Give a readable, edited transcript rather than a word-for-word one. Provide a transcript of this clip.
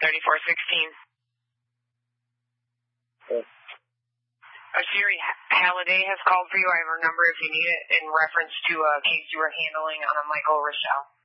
3416. Sherry Halliday has called for you. I have her number if you need it in reference to a case you were handling on a Michael Rochelle.